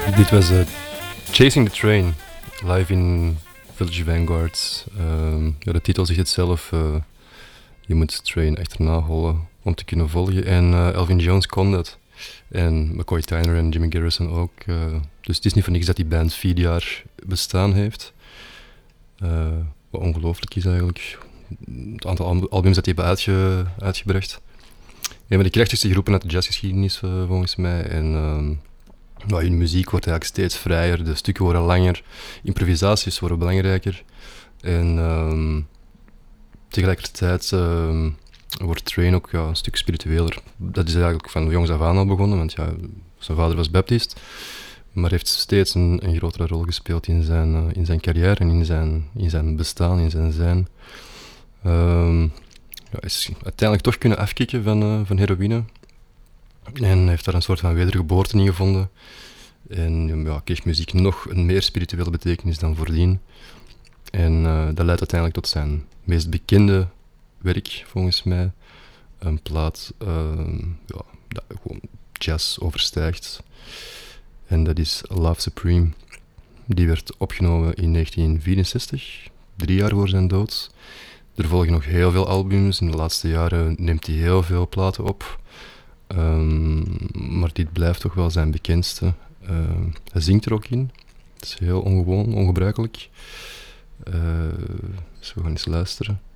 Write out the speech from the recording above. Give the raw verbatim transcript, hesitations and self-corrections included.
Dit was uh, Chasing the Train, live in Village Vanguard. Uh, ja, de titel zegt het zelf, uh, je moet de train achterna hollen om te kunnen volgen. En uh, Elvin Jones kon dat. En McCoy Tyner en Jimmy Garrison ook. Uh, dus het is niet voor niks dat die band vier jaar bestaan heeft. Uh, wat ongelooflijk is eigenlijk. Het aantal albums dat die hebben uitge, uitgebracht. Een van de krachtigste groepen uit de jazzgeschiedenis uh, volgens mij. En uh, nou, hun muziek wordt eigenlijk steeds vrijer, de stukken worden langer, improvisaties worden belangrijker. En uh, tegelijkertijd uh, wordt Train ook ja, een stuk spiritueler. Dat is eigenlijk van jongs af aan al begonnen, want ja, zijn vader was baptist. Maar heeft steeds een, een grotere rol gespeeld in zijn, uh, in zijn carrière en in zijn, in zijn bestaan, in zijn zijn. Uh, ja, is uiteindelijk toch kunnen afkicken van, uh, van heroïne. En heeft daar een soort van wedergeboorte in gevonden. En ja, kreeg muziek nog een meer spirituele betekenis dan voordien. En uh, dat leidt uiteindelijk tot zijn meest bekende werk, volgens mij. Een plaat uh, ja, dat gewoon jazz overstijgt. En dat is Love Supreme. Die werd opgenomen in negentien vierenzestig, drie jaar voor zijn dood. Er volgen nog heel veel albums. In de laatste jaren neemt hij heel veel platen op. Um, maar dit blijft toch wel zijn bekendste. Uh, hij zingt er ook in. Het is heel ongewoon, ongebruikelijk. Uh, dus we gaan eens luisteren.